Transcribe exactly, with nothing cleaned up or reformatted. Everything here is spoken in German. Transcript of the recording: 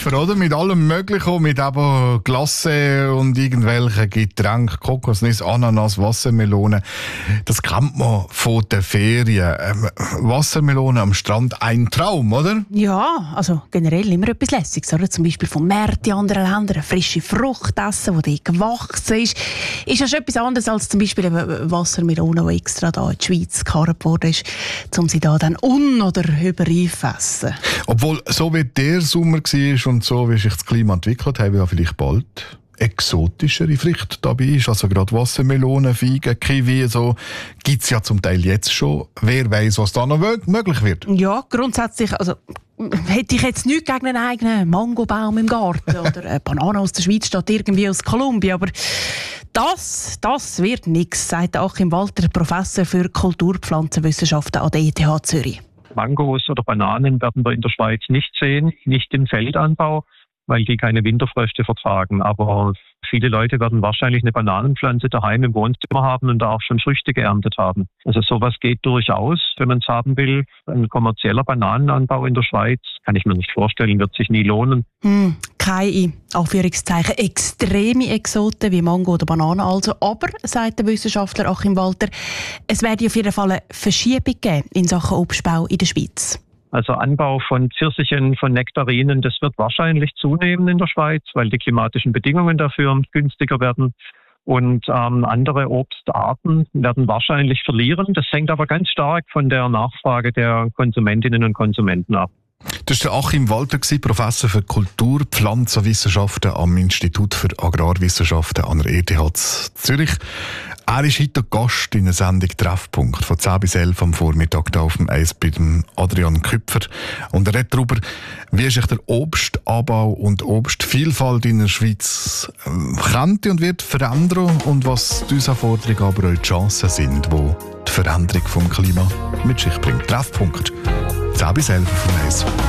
Treffer, oder? Mit allem Möglichen, mit eben Glasse und irgendwelchen Getränken, Kokosnuss, Ananas, Wassermelone. Das kennt man von den Ferien. Ähm, Wassermelone am Strand, ein Traum, oder? Ja, also generell immer etwas Lässiges. Oder? Zum Beispiel vom Märkten in anderen Ländern eine frische Frucht essen, die dort gewachsen ist. Ist ja schon etwas anderes als zum Beispiel eine Wassermelone, die extra da in die Schweiz gekarrt worden ist, um sie da dann un- oder überreif zu essen. Obwohl, so wie der Sommer war und so wie sich das Klima entwickelt, haben wir ja vielleicht bald exotischere Früchte dabei ist. Also gerade Wassermelone, Feigen, Kiwi, so gibt es ja zum Teil jetzt schon. Wer weiß, was da noch möglich wird. Ja, grundsätzlich, also hätte ich jetzt nichts gegen einen eigenen Mangobaum im Garten oder eine Banane aus der Schweiz statt irgendwie aus Kolumbien, aber das, das wird nichts, sagt Achim Walter, Professor für Kulturpflanzenwissenschaften an der E T H Zürich. Mangos oder Bananen werden wir in der Schweiz nicht sehen, nicht im Feldanbau, weil die keine Winterfröste vertragen. Aber viele Leute werden wahrscheinlich eine Bananenpflanze daheim im Wohnzimmer haben und da auch schon Früchte geerntet haben. Also sowas geht durchaus, wenn man es haben will. Ein kommerzieller Bananenanbau in der Schweiz, kann ich mir nicht vorstellen, wird sich nie lohnen. Hm, keine, Anführungszeichen, extreme Exoten wie Mango oder Banane also. Aber, sagt der Wissenschaftler Achim Walter, es werde auf jeden Fall eine Verschiebung geben in Sachen Obstbau in der Schweiz. Also Anbau von Pfirsichen, von Nektarinen, das wird wahrscheinlich zunehmen in der Schweiz, weil die klimatischen Bedingungen dafür günstiger werden. Und ähm, andere Obstarten werden wahrscheinlich verlieren. Das hängt aber ganz stark von der Nachfrage der Konsumentinnen und Konsumenten ab. Das war Achim Walter, Professor für Kulturpflanzenwissenschaften am Institut für Agrarwissenschaften an der E T H Zürich. Er ist heute Gast in der Sendung «Treffpunkt» von zehn bis elf am Vormittag hier auf dem Eis bei dem Adrian Küpfer. Und er redet darüber, wie sich der Obstanbau und Obstvielfalt in der Schweiz könnte und wird verändern und was die Herausforderungen, aber auch die Chancen sind, die die Veränderung des Klimas mit sich bringt. «Treffpunkt» zehn bis elf auf dem Eis.